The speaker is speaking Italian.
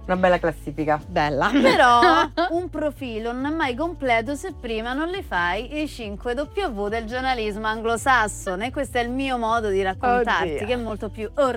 Una bella classifica. Bella. Però un profilo non è mai completo se prima non le fai i 5 W del giornalismo anglosassone. Questo è il mio modo di raccontarti, Oddio. che è molto più